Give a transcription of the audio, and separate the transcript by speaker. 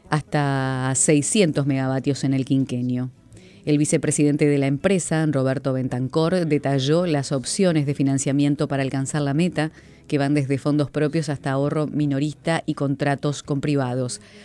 Speaker 1: hasta 600 megavatios en el quinquenio. El vicepresidente de la empresa, Roberto Bentancor, detalló las opciones de financiamiento para alcanzar la meta, que van desde fondos propios hasta ahorro minorista y contratos con privados.